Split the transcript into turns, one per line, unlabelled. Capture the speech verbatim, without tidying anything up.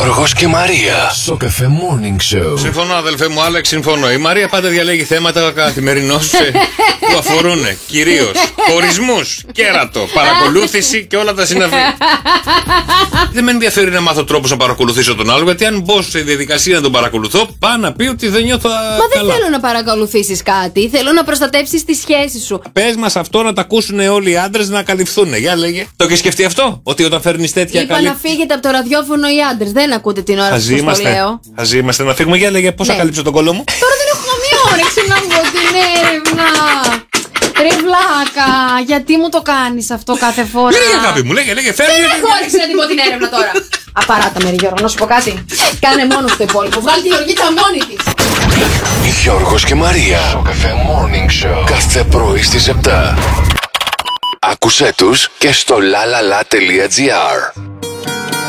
Γιώργος και Μαρία. Στο Καφέ Morning Show.
Συμφωνώ, αδελφέ μου, Άλεξ, συμφωνώ. Η Μαρία πάντα διαλέγει θέματα καθημερινώς που αφορούν κυρίως χωρισμούς, κέρατο, παρακολούθηση και όλα τα συναφή. Δεν με ενδιαφέρει να μάθω τρόπους να παρακολουθήσω τον άλλο, γιατί αν μπω σε διαδικασία να τον παρακολουθώ, πάω να πει ότι δεν νιώθω. Μα
καλά. Δεν θέλω να παρακολουθήσεις κάτι. Θέλω να προστατεύσεις τη σχέση σου.
Πες μας αυτό να τα ακούσουν όλοι οι άντρες να καλυφθούν. Για λέγε. Το έχεις σκεφτεί αυτό? Ότι όταν φέρνεις τέτοια
Είπα
καλύ...
να φύγετε από το ραδιόφωνο οι άντρες. Δεν ακούτε την ώρα που σας το λέω.
Χαζοί είμαστε να φύγουμε. Για λέγε, πώς θα
ναι.
καλύψω τον κόλλο μου.
Τώρα δεν έχω καμία όρεξη να βγω την έρευνα. Ρε βλάκα, γιατί μου το κάνεις αυτό κάθε φορά?
Λέγε αγάπη μου, λέγε, λέγε, φέρνει.
Δεν έχω όρεξη να την πω την έρευνα τώρα. Απαράτα με ρε Γιώργο, να σου πω κάτι. Κάνε μόνο το υπόλοιπο, βγάλει τη Γεωργίτσα μόνη της.
Γιώργος και Μαρία. Στο Καφέ Morning Show. Κάθε πρωί στις επτά. Άκουσέ τους και στο lalala.gr.